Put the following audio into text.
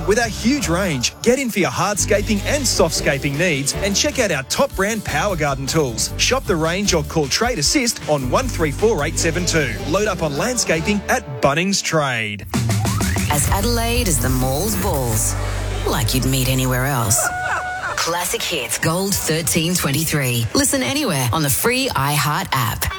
Garden with our huge range. Get in for your hardscaping and softscaping needs and check out our top brand Power Garden tools. Shop the range or call Trade Assist on 134872. Load up on landscaping at Bunnings Trade. As Adelaide as the mall's balls. Like you'd meet anywhere else. Classic Hits Gold 1323. Listen anywhere on the free iHeart app.